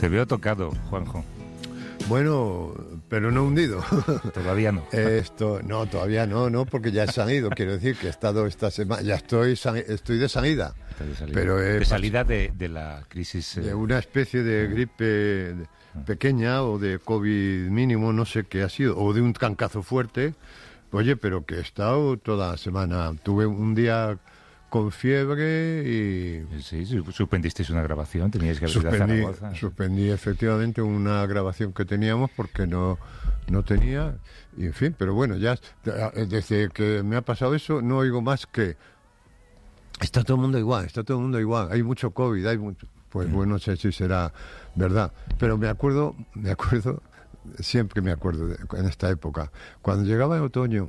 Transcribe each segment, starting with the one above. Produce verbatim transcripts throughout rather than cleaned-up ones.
Te veo tocado, Juanjo. Bueno, pero no hundido. Todavía no. Esto, no, todavía no, no, porque ya he salido. Quiero decir que he estado esta semana, ya estoy, estoy de salida. De salida, pero he de, salida de, de la crisis. Eh... De una especie de gripe pequeña o de COVID mínimo, no sé qué ha sido, o de un trancazo fuerte. Oye, pero que he estado toda la semana. Tuve un día con fiebre y... Sí, suspendisteis una grabación, teníais que haber suspendí, ido a Zaragoza. Suspendí efectivamente una grabación que teníamos porque no, no tenía, y en fin, pero bueno, ya desde que me ha pasado eso no oigo más que está todo el mundo igual, está todo el mundo igual, hay mucho COVID, hay mucho... Pues bueno, no sé si será verdad, pero me acuerdo, me acuerdo, siempre me acuerdo de, en esta época, cuando llegaba el otoño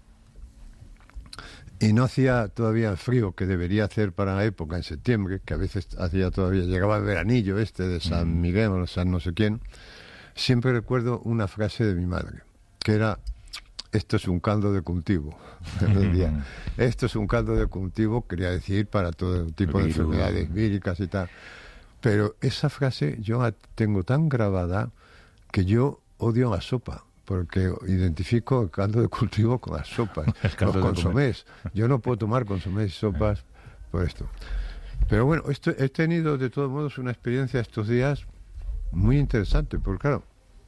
y no hacía todavía el frío que debería hacer para la época en septiembre, que a veces hacía todavía, llegaba el veranillo este de San Miguel o San no sé quién, siempre recuerdo una frase de mi madre, que era: esto es un caldo de cultivo. Esto es un caldo de cultivo, quería decir, para todo tipo de enfermedades víricas y tal. Pero esa frase yo la tengo tan grabada que yo odio la sopa, porque identifico el caldo de cultivo con las sopas, los consomés. Yo no puedo tomar consomés y sopas por esto. Pero bueno, esto, he tenido de todos modos una experiencia estos días muy interesante, porque claro,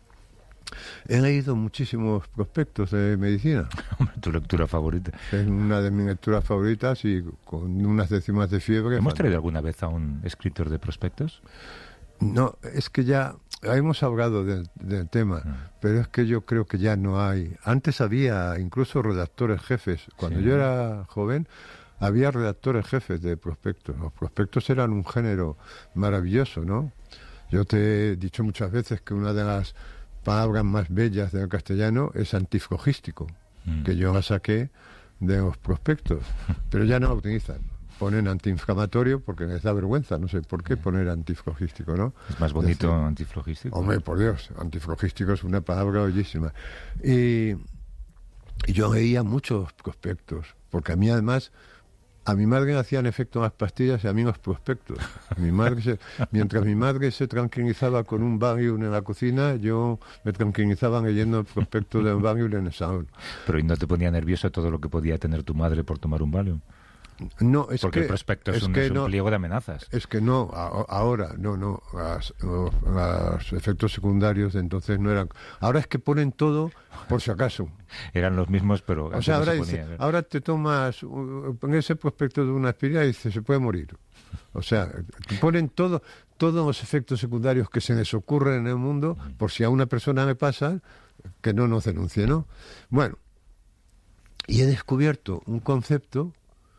he leído muchísimos prospectos de medicina. Tu lectura favorita. Es una de mis lecturas favoritas y con unas décimas de fiebre. ¿Hemos traído alguna vez a un escritor de prospectos? No, es que ya hemos hablado del, del tema, mm. pero es que yo creo que ya no hay. Antes había incluso redactores jefes. Cuando sí. yo era joven, había redactores jefes de prospectos. Los prospectos eran un género maravilloso, ¿no? Yo te he dicho muchas veces que una de las palabras más bellas del castellano es antiflogístico, mm. que yo la saqué de los prospectos, pero ya no la utilizan. Ponen antiinflamatorio porque les da vergüenza, no sé por qué poner antiflogístico, ¿no? Es más bonito decir, antiflogístico. Hombre, por Dios, antiflogístico es una palabra bellísima. Y, y yo leía muchos prospectos, porque a mí además, a mi madre le hacían efecto las pastillas y a mí los prospectos. Mi madre se, mientras mi madre se tranquilizaba con un Valium en la cocina, yo me tranquilizaba leyendo el prospecto del Valium en el salón. Pero ¿y no te ponía nervioso todo lo que podía tener tu madre por tomar un Valium? No, es porque que, el prospecto es, es un, que es un no, pliego de amenazas. Es que no, a, ahora, no, no, las, los, los efectos secundarios de entonces no eran. Ahora es que ponen todo por si acaso. Eran los mismos, pero o sea, ahora, no dice, ponía, ahora te tomas en ese prospecto de una aspirina y dice, se puede morir. O sea, ponen todo, todos los efectos secundarios que se les ocurren en el mundo, por si a una persona le pasa, que no nos denuncie, ¿no? Bueno, y he descubierto un concepto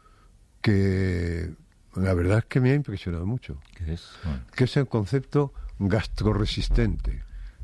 que la verdad es que me ha impresionado mucho. ¿Qué es? Bueno. Que es el concepto gastroresistente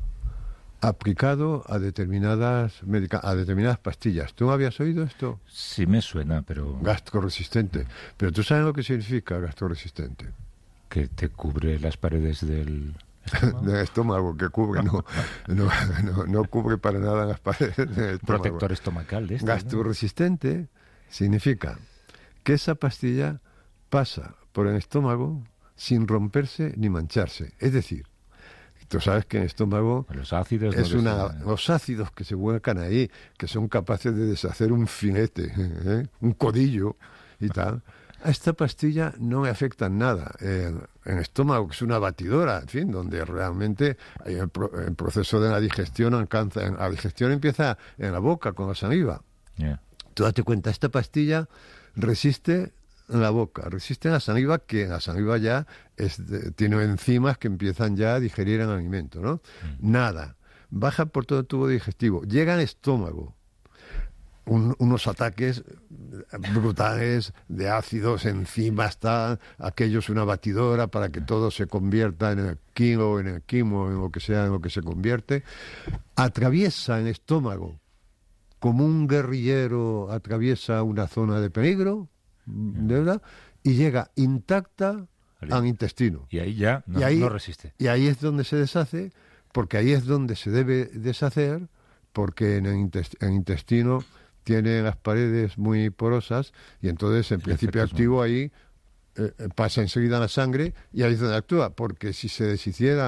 aplicado a determinadas medica- a determinadas pastillas. ¿Tú habías oído esto? Sí me suena, pero... Gastroresistente. Pero ¿tú sabes lo que significa gastroresistente? Que te cubre las paredes del... ¿Estómago? Del estómago, que cubre, no, no, no, no cubre para nada las paredes del estómago. Protector estomacal de este, Gastroresistente, ¿no? Significa que esa pastilla pasa por el estómago sin romperse ni mancharse. Es decir, tú sabes que el estómago los ácidos es no una, se... los ácidos que se vuelcan ahí, que son capaces de deshacer un filete, ¿eh? un codillo y tal. A esta pastilla no me afecta nada. En el estómago, que es una batidora, en fin, donde realmente el, pro, el proceso de la digestión alcanza, la digestión empieza en la boca con la saliva. Yeah. Tú date cuenta, esta pastilla resiste en la boca, resiste en la saliva, que la saliva ya es de, tiene enzimas que empiezan ya a digerir el alimento, ¿no? Mm. Nada. Baja por todo el tubo digestivo, llega al estómago. Un, unos ataques brutales de ácidos, enzimas, tal, aquello una batidora para que todo se convierta en el kilo, en el quimo, en lo que sea, en lo que se convierte. Atraviesa el estómago como un guerrillero atraviesa una zona de peligro, ¿de verdad? Y llega intacta al intestino. Y ahí ya no, y ahí, no resiste. Y ahí es donde se deshace, porque ahí es donde se debe deshacer, porque en el, intest- el intestino tiene las paredes muy porosas y entonces en principio activo ahí eh, pasa enseguida la sangre y ahí es donde actúa, porque si se deshiciera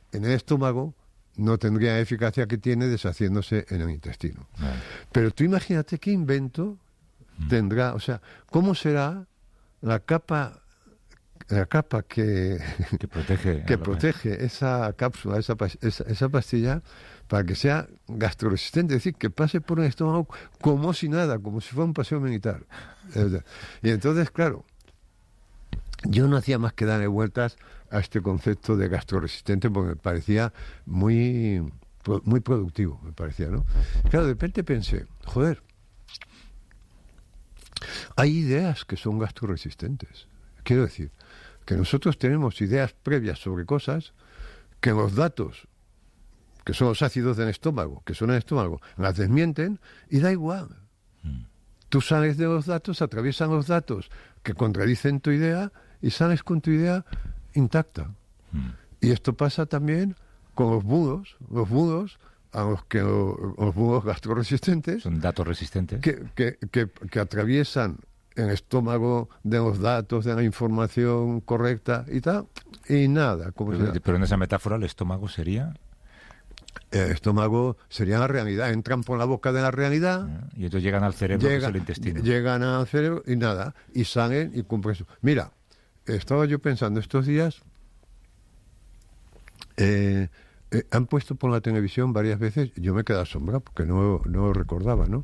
en el estómago no tendría la eficacia que tiene deshaciéndose en el intestino. Vale. Pero tú imagínate qué invento mm. tendrá, o sea, ¿cómo será la capa la capa que, que protege, que protege esa cápsula, esa, esa, esa pastilla, para que sea gastroresistente, es decir, que pase por el estómago como si nada, como si fuera un paseo militar. Y entonces, claro, yo no hacía más que darle vueltas a este concepto de gastroresistente porque me parecía muy, muy productivo, me parecía, ¿no? Claro, de repente pensé, joder, hay ideas que son gastroresistentes. Quiero decir, que nosotros tenemos ideas previas sobre cosas que los datos, que son los ácidos del estómago, que son el estómago, las desmienten y da igual. Mm. Tú sales de los datos, atraviesan los datos que contradicen tu idea y sales con tu idea intacta. Mm. Y esto pasa también con los budos, los budos a los que los, los budos gastroresistentes. Son datos resistentes. Que, que, que, que atraviesan el estómago de los datos, de la información correcta y tal, y nada. Como pero, sea. pero en esa metáfora el estómago sería... El estómago sería la realidad, entran por la boca de la realidad... Y ellos llegan al cerebro, llega, que es el intestino. Llegan al cerebro y nada, y salen y cumplen eso. Mira, estaba yo pensando estos días, eh, eh, han puesto por la televisión varias veces, yo me quedé asombrado porque no, no lo recordaba, ¿no?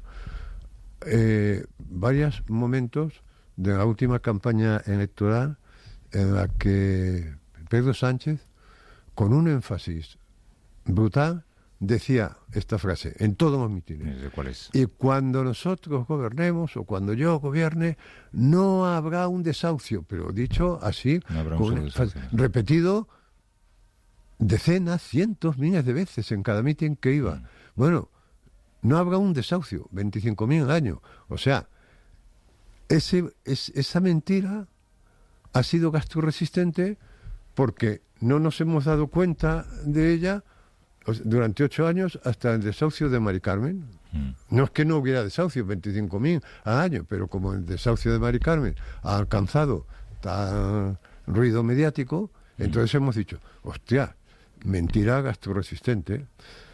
Eh, varios momentos de la última campaña electoral en la que Pedro Sánchez, con un énfasis brutal, decía esta frase en todos los mítines. ¿Cuál es? Y cuando nosotros gobernemos o cuando yo gobierne, no habrá un desahucio, pero dicho así, no habrá un énfasis, repetido decenas, cientos, miles de veces en cada mitin que iba. Mm. Bueno, no habrá un desahucio, veinticinco mil al año. O sea, ese, es, esa mentira ha sido gastroresistente porque no nos hemos dado cuenta de ella durante ocho años hasta el desahucio de Mari Carmen. Mm. No es que no hubiera desahucio, veinticinco mil al año, pero como el desahucio de Mari Carmen ha alcanzado tal ruido mediático, mm. entonces hemos dicho, hostia, mentira gastroresistente,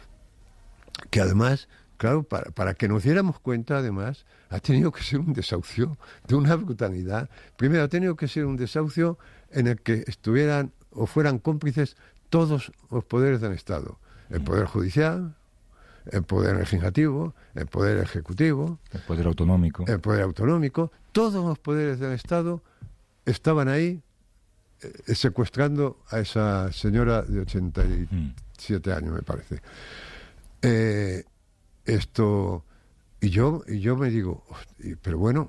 que además... Claro, para, para que nos diéramos cuenta, además, ha tenido que ser un desahucio de una brutalidad. Primero, ha tenido que ser un desahucio en el que estuvieran o fueran cómplices todos los poderes del Estado. El Poder Judicial, el Poder Legislativo, el Poder Ejecutivo... El Poder Autonómico. El Poder Autonómico. Todos los poderes del Estado estaban ahí eh, secuestrando a esa señora de ochenta y siete mm. años, me parece. Eh... Esto, y yo, y yo me digo, pero bueno,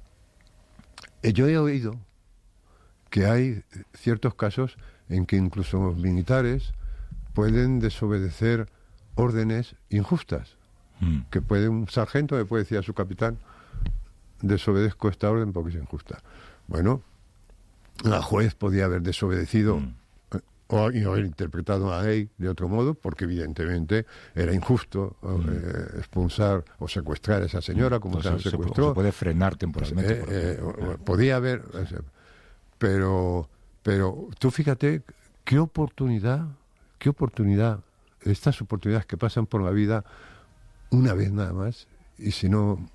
yo he oído que hay ciertos casos en que incluso los militares pueden desobedecer órdenes injustas, mm. que puede un sargento le puede decir a su capitán, desobedezco esta orden porque es injusta. Bueno, la juez podía haber desobedecido mm. o y haber interpretado la ley de otro modo, porque evidentemente era injusto mm. eh, expulsar o secuestrar a esa señora como se la secuestró. Se puede frenar temporalmente. Eh, eh, podía haber, pero, pero tú fíjate qué oportunidad, qué oportunidad, estas oportunidades que pasan por la vida una vez nada más, y si no,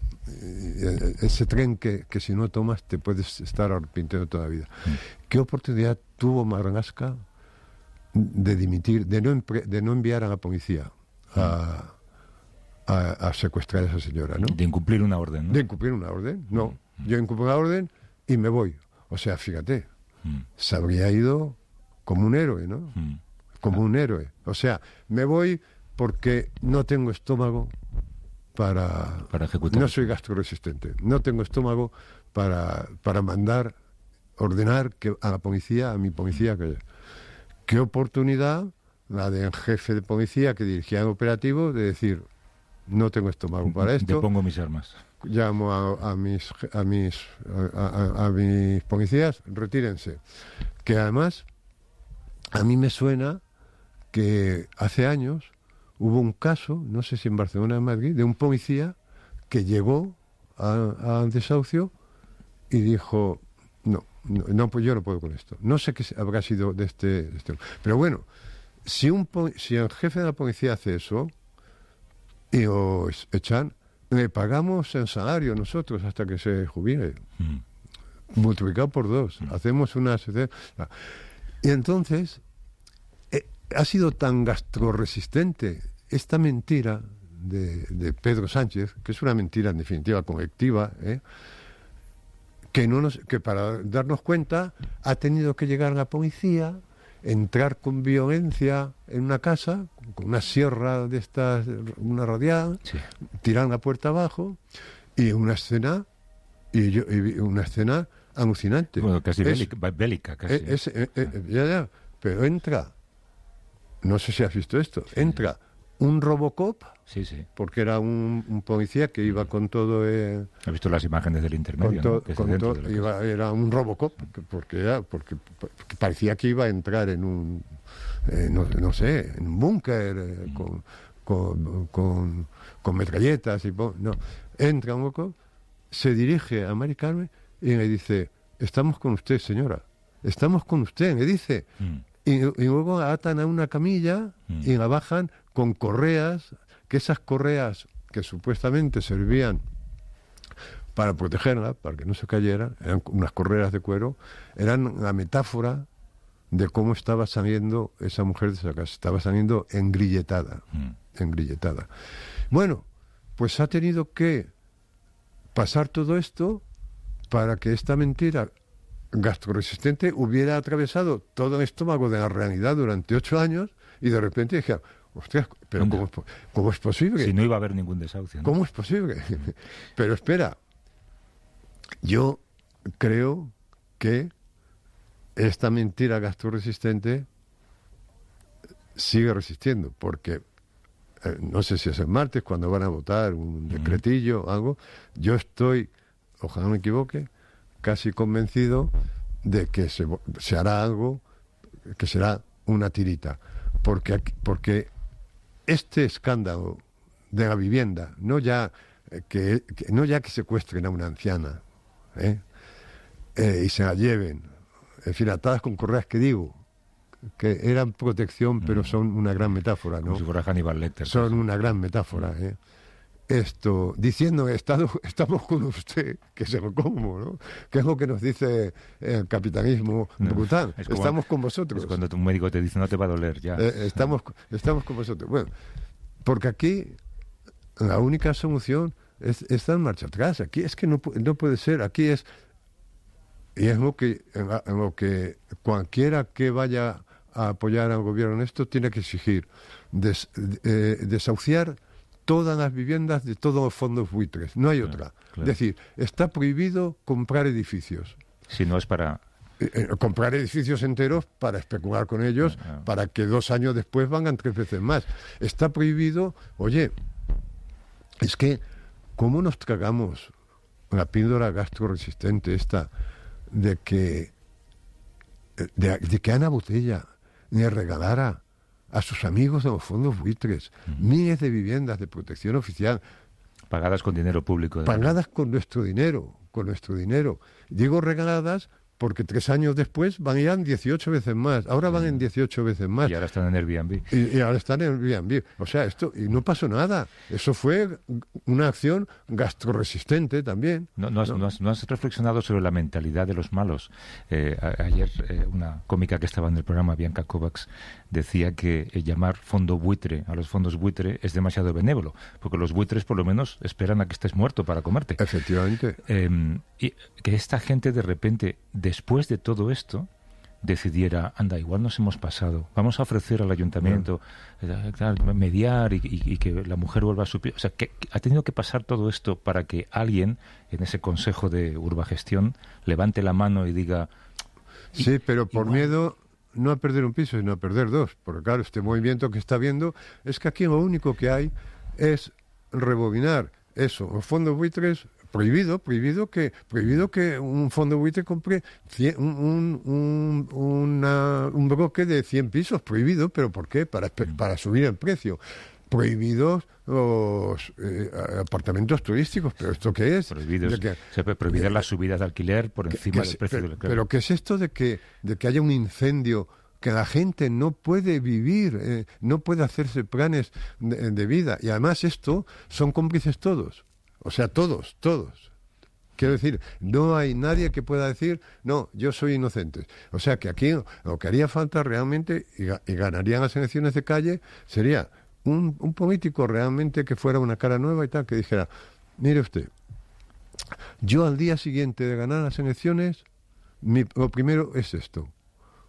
ese tren que, que si no tomas te puedes estar arrepintiendo toda la vida. Mm. ¿Qué oportunidad tuvo Marlaska de dimitir, de no, de no enviar a la policía a, a, a secuestrar a esa señora, ¿no? De incumplir una orden, ¿no? De incumplir una orden, no. Mm. Yo incumplo la orden y me voy. O sea, fíjate, mm. se habría ido como un héroe, ¿no? Mm. Como ah. un héroe. O sea, me voy porque no tengo estómago para... Para ejecutar. No soy gastroresistente. No tengo estómago para, para mandar, ordenar que a la policía, a mi policía, que... ¿Qué oportunidad la del jefe de policía que dirigía el operativo de decir, no tengo estómago para esto? Depongo mis armas. Llamo a, a mis a mis a, a, a mis policías, retírense. Que además, a mí me suena que hace años hubo un caso, no sé si en Barcelona o en Madrid, de un policía que llegó a, a desahucio y dijo, no, no, no, pues yo no puedo con esto. No sé qué habrá sido de este, de este... Pero bueno, si, un, si el jefe de la policía hace eso y os echan, le pagamos el salario nosotros hasta que se jubile. Mm. Multiplicado por dos. Mm. Hacemos una... Y entonces, eh, ha sido tan gastroresistente esta mentira de, de Pedro Sánchez, que es una mentira en definitiva colectiva, ¿eh? que, no nos, que para darnos cuenta ha tenido que llegar la policía, entrar con violencia en una casa, con una sierra de estas, una radial, sí. tirar la puerta abajo, y una escena, y, yo, y una escena alucinante. Bueno, casi es, bélica, bélica, casi. Es, es, es, es, ya, ya, pero entra, no sé si has visto esto, sí. entra un Robocop, sí, sí. porque era un, un policía que iba con todo... Eh, ¿Has visto las imágenes del intermedio? Con to, ¿no? con to, de iba, era un Robocop, porque, era, porque, porque parecía que iba a entrar en un, eh, no, no sé, en un búnker, eh, mm. con, con, con, con metralletas y... No, entra un Robocop, se dirige a Mari Carmen y le dice, estamos con usted, señora, estamos con usted, le dice... Mm. Y, y luego la atan a una camilla mm. y la bajan con correas, que esas correas que supuestamente servían para protegerla, para que no se cayera, eran unas correas de cuero, eran la metáfora de cómo estaba saliendo esa mujer de esa casa. Estaba saliendo engrilletada, mm. engrilletada. Bueno, pues ha tenido que pasar todo esto para que esta mentira gastroresistente hubiera atravesado todo el estómago de la realidad durante ocho años y de repente dije, ostras, pero ¿cómo es, ¿cómo es posible? Si no iba a haber ningún desahucio, ¿no? ¿Cómo es posible? Pero espera, yo creo que esta mentira gastroresistente sigue resistiendo, porque eh, no sé si es el martes cuando van a votar un decretillo o algo, yo estoy, ojalá no me equivoque, casi convencido de que se, se hará algo que será una tirita, porque porque este escándalo de la vivienda, no ya que, que no ya que secuestren a una anciana ¿eh? Eh, y se la lleven, en fin, atadas con correas, que digo que eran protección, pero son una gran metáfora, ¿no? Como si fuera Hannibal Lecter. Son una gran metáfora, ¿eh? Esto, diciendo, estado, estamos con usted, que se lo como, ¿no? Que es lo que nos dice el capitalismo no, brutal. Como, estamos con vosotros. Es cuando tu médico te dice, no te va a doler, ya. Eh, estamos, estamos con vosotros. Bueno, porque aquí la única solución es, es dar marcha atrás. Aquí es que no, no puede ser. Aquí es, y es lo que, en, en lo que cualquiera que vaya a apoyar al gobierno en esto tiene que exigir, des, eh, desahuciar todas las viviendas de todos los fondos buitres, no hay claro, otra. Claro. Es decir, está prohibido comprar edificios. Si no es para... Eh, eh, comprar edificios enteros para especular con ellos, claro, claro. para que dos años después valgan tres veces más. Está prohibido, oye, es que, ¿cómo nos tragamos la píldora gastroresistente esta de que, de, de que Ana Botella le regalara a sus amigos de los fondos buitres, uh-huh. miles de viviendas de protección oficial. Pagadas con dinero público. Pagadas con nuestro dinero, con nuestro dinero. Digo regaladas porque tres años después van ya en dieciocho veces más. Ahora van en dieciocho veces más. Y ahora están en Airbnb. Y, y ahora están en Airbnb. O sea, esto, y no pasó nada. Eso fue una acción gastroresistente también. No, no, has, no. No, has, no has reflexionado sobre la mentalidad de los malos. Eh, a, ayer eh, una cómica que estaba en el programa, Bianca Kovacs, decía que eh, llamar fondo buitre a los fondos buitre es demasiado benévolo, porque los buitres por lo menos esperan a que estés muerto para comerte. Efectivamente. Eh, y que esta gente de repente, después de todo esto, decidiera, anda, igual nos hemos pasado, vamos a ofrecer al ayuntamiento bueno. eh, mediar y, y, y que la mujer vuelva a su pie. O sea, que, que ha tenido que pasar todo esto para que alguien en ese consejo de urbagestión levante la mano y diga... Sí, pero por igual, miedo no a perder un piso, sino a perder dos. Porque claro, este movimiento que está viendo es que aquí lo único que hay es rebobinar eso, los fondos buitres. Prohibido, prohibido que prohibido que un fondo buitre compre cien, un, un, una, un bloque de cien pisos, prohibido, ¿pero por qué? Para, para subir el precio. Prohibidos los eh, apartamentos turísticos, ¿pero esto qué es? Prohibidos, que, se puede prohibir las subidas de alquiler por encima que, del precio pero, del alquiler. Pero ¿qué es esto de que, de que haya un incendio que la gente no puede vivir, eh, no puede hacerse planes de, de vida. Y además esto son cómplices todos. O sea, todos, todos. Quiero decir, no hay nadie que pueda decir, no, yo soy inocente. O sea, que aquí lo que haría falta realmente, y, y ganarían las elecciones de calle, sería un, un político realmente que fuera una cara nueva y tal, que dijera, mire usted, yo al día siguiente de ganar las elecciones, mi, lo primero es esto.